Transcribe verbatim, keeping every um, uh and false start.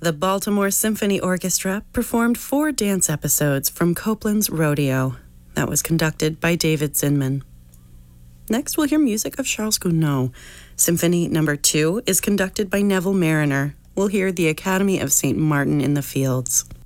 The Baltimore Symphony Orchestra performed four dance episodes from Copland's Rodeo. That was conducted by David Zinman. Next, we'll hear music of Charles Gounod. Symphony Number Two is conducted by Neville Marriner. We'll hear the Academy of Saint Martin in the Fields.